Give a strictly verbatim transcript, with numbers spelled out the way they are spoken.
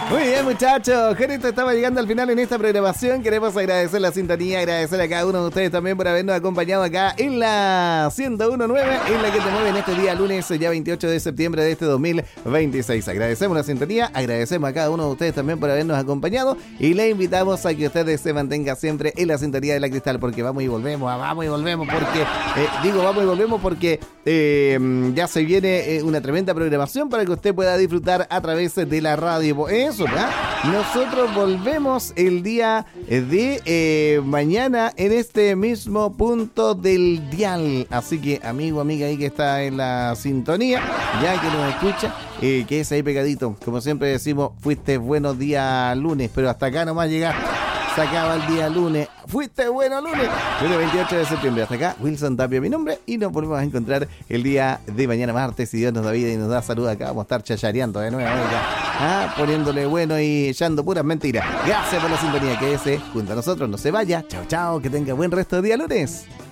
Muy bien, muchachos, con esto estamos llegando al final en esta programación. Queremos agradecer la sintonía, agradecer a cada uno de ustedes también por habernos acompañado acá en la ciento uno punto nueve, en la que te mueve en este día lunes, ya veintiocho de septiembre de este dos mil veintiséis. Agradecemos la sintonía, agradecemos a cada uno de ustedes también por habernos acompañado y le invitamos a que ustedes se mantengan siempre en la sintonía de La Cristal, porque vamos y volvemos, vamos y volvemos, porque, eh, digo vamos y volvemos porque eh, ya se viene eh, una tremenda programación para que usted pueda disfrutar a través de la radio. Eso, ¿verdad? Nosotros volvemos el día de eh, mañana en este mismo punto del dial. Así que, amigo, amiga ahí que está en la sintonía, ya que nos escucha, eh, que es ahí pegadito. Como siempre decimos, fuiste buenos días lunes, pero hasta acá nomás llegaste. Se acaba el día lunes. Fuiste bueno lunes. Lunes veintiocho de septiembre. Hasta acá, Wilson Tapia, mi nombre. Y nos volvemos a encontrar el día de mañana martes. Si Dios nos da vida y nos da salud, acá vamos a estar chachareando de nuevo. Ah, poniéndole bueno y echando puras mentiras. Gracias por la sintonía. Quédese junto a nosotros. No se vaya. Chao, chao. Que tenga buen resto de día lunes.